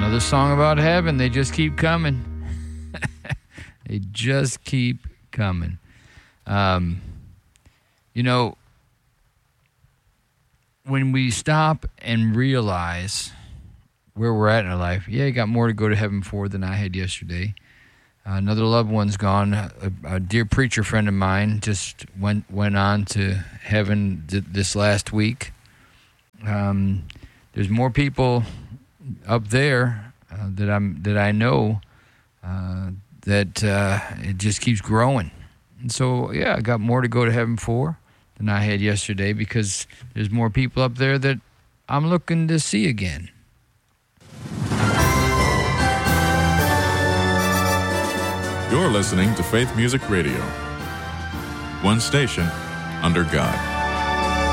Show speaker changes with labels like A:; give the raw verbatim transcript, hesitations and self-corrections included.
A: Another song about heaven. They just keep coming. They just keep coming. Um, you know, when we stop and realize where we're at in our life, yeah, you got more to go to heaven for than I had yesterday. Uh, another loved one's gone. A, a dear preacher friend of mine just went went on to heaven th- this last week. Um, there's more people up there uh, that I'm that I know uh, that uh, it just keeps growing. And so, yeah, I got more to go to heaven for than I had yesterday because there's more people up there that I'm looking to see again.
B: You're listening to Faith Music Radio. One station under God.